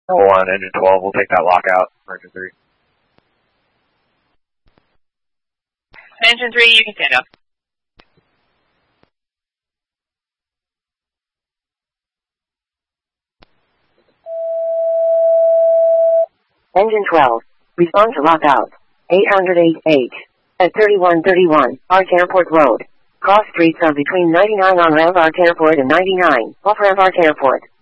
1, engine 12, we'll take that lockout, Merchant 3. Engine 3, you can stand up. Engine 12, respond to lockout. 888. At 3131, Arch Airport Road. Cross streets are between 99 on ramp Arch Airport and 99, off ramp Arch Airport.